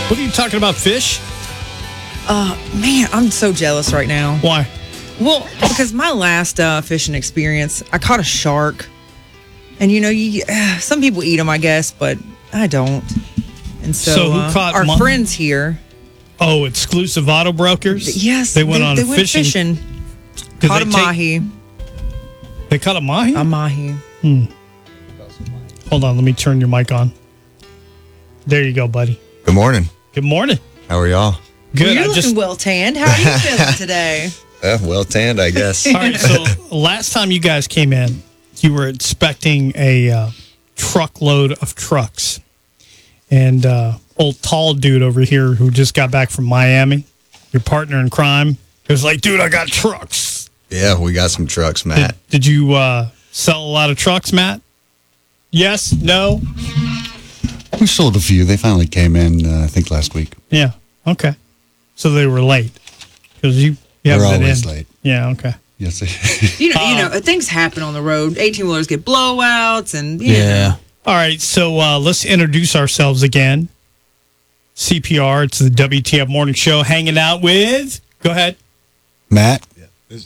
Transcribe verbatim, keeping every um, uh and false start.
What are you talking about, fish? Uh, man, I'm so jealous right now. Why? Well, because my last uh, fishing experience, I caught a shark. And, you know, you uh, some people eat them, I guess, but I don't. And so, So who uh, caught our mon- friends here. Oh, exclusive auto brokers? Yes. They went on they a went fishing. fishing. Did Caught they a take- mahi. They caught a mahi? A mahi. Hmm. Hold on, let me turn your mic on. There you go, buddy. Good morning. Good morning. How are y'all? Well, Good. you're I looking just well tanned. How are you feeling today? Uh, well tanned, I guess. All right, so last time you guys came in, you were inspecting a uh, truckload of trucks. And uh, old tall dude over here who just got back from Miami, your partner in crime, was like, dude, I got trucks. Yeah, we got some trucks, Matt. Did, did you uh, sell a lot of trucks, Matt? Yes? No? We sold a few. They finally came in, uh, I think, last week. Yeah. Okay. So they were late. Because you, you They're haven't been always in. late. Yeah, okay. Yes. You know, you know, things happen on the road. eighteen-wheelers get blowouts and, you Yeah. know. All right, so uh, let's introduce ourselves again. C P R, it's the W T F Morning Show, hanging out with, go ahead. Matt.